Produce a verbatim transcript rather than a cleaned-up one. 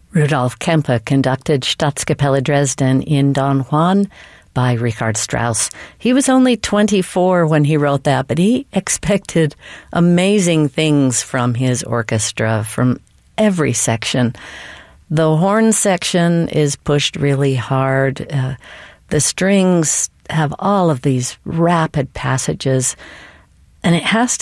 Rudolf Kempe conducted Staatskapelle Dresden in Don Juan by Richard Strauss. He was only twenty-four when he wrote that, but he expected amazing things from his orchestra, from every section. The horn section is pushed really hard. Uh, the strings have all of these rapid passages, and it has